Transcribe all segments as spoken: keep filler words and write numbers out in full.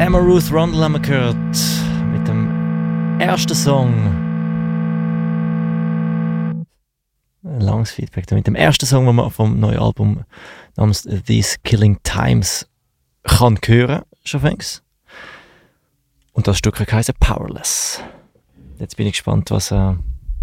Emma Ruth Rundle haben wir gehört mit dem ersten Song. Ein langes Feedback. Mit dem ersten Song, den man vom neuen Album namens These Killing Times kann hören, schon fängst. Und das Stück heisst Powerless. Jetzt bin ich gespannt, was, äh,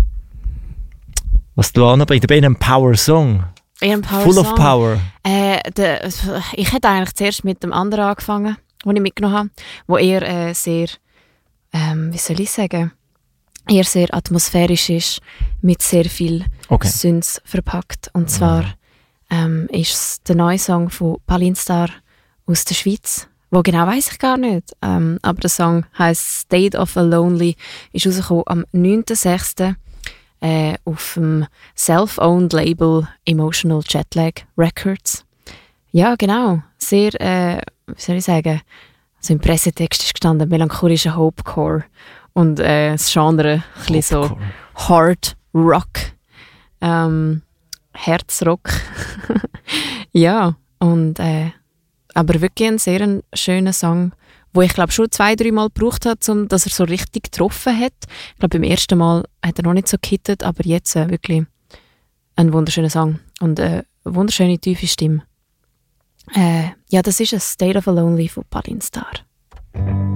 was du anbringst. Du bist ein Power-Song. Ein Power Full Song. of Power. Äh, de, ich hätte eigentlich zuerst mit dem anderen angefangen, den ich mitgenommen habe, wo eher äh, sehr, ähm, wie soll ich sagen, eher sehr atmosphärisch ist, mit sehr viel Okay. Synths verpackt. Und zwar ähm, ist es der neue Song von Palinstar aus der Schweiz. Wo genau weiss ich gar nicht. Ähm, aber der Song heisst State of a Lonely, ist rausgekommen am neunten sechsten Äh, auf dem self-owned Label Emotional Jetlag Records. Ja, genau. Sehr, äh, wie soll ich sagen, also im Pressetext ist gestanden, melancholischer Hopecore und äh, das Genre ein bisschen so Hard Rock, ähm, Herzrock. Ja, und äh, aber wirklich ein sehr ein schöner Song, wo ich glaube schon zwei, drei Mal gebraucht hat, um dass er so richtig getroffen hat. Ich glaube, beim ersten Mal hat er noch nicht so gehittet, aber jetzt äh, wirklich ein wunderschöner Song und eine wunderschöne, tiefe Stimme. Äh, ja, das ist ein State of a Lonely von Palinstar.